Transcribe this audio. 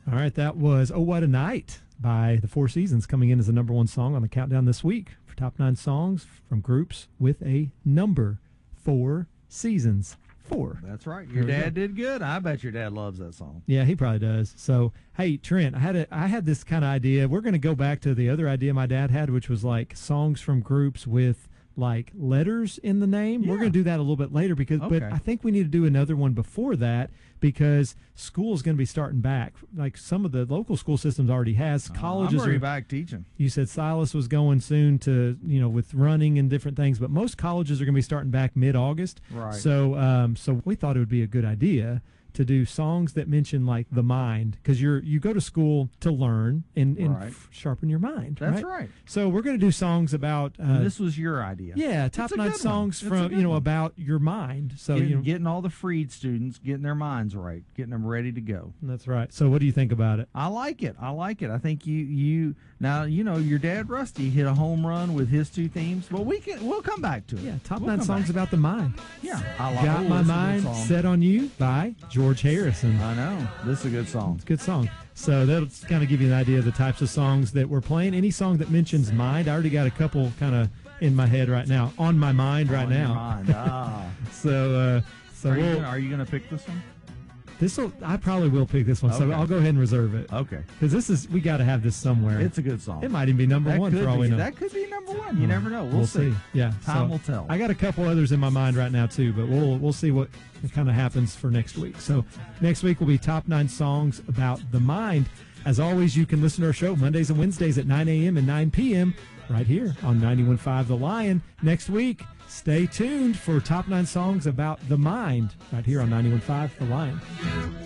All right, that was "Oh What a Night" by the Four Seasons, coming in as the number one song on the countdown this week for top 9 songs from groups with a number. 4 seasons. 4. That's right. Your dad did good. I bet your dad loves that song. Yeah, he probably does. So, hey, Trent, I had this kind of idea. We're going to go back to the other idea my dad had, which was like songs from groups with like letters in the name. Yeah. We're going to do that a little bit later but I think we need to do another one before that because school is going to be starting back. Like some of the local school systems already has. Colleges I'm already are back teaching. You said Silas was going soon to, with running and different things, but most colleges are going to be starting back mid-August. Right. So, so we thought it would be a good idea to do songs that mention like the mind, because you go to school to learn and Right. sharpen your mind. That's right. So we're going to do songs about. This was your idea. Yeah, top It's a 9 good songs one. It's a from good one. about your mind. So Getting all the freed students, getting their minds right, getting them ready to go. That's right. So what do you think about it? I like it. I think you now your dad Rusty hit a home run with his 2 themes, but we'll come back to it. Yeah, top We'll 9 come songs back. about the mind. Yeah, I like. Got My it's a good Mind song. Set on You by George Harrison. I know this is a good song. It's a good song. So that'll kind of give you an idea of the types of songs that we're playing. Any song that mentions mind, I already got a couple kind of in my head right now, on my mind right On your now. mind. Ah. So Are you going to pick this one? I probably will pick this one. So Okay. I'll go ahead and reserve it. Okay, Because we got to have this somewhere. it's a good song. It might even be number That 1 could for all we be- know. That could be number 1. You never know. We'll see. Yeah, Time so will tell. I got a couple others in my mind right now too, but we'll see what kind of happens for next week. So next week will be top 9 songs about the mind. As always, you can listen to our show Mondays and Wednesdays at 9 a.m. and 9 p.m. right here on 91.5 The Lion. Next week, stay tuned for top 9 songs about the mind right here on 91.5 The Lion.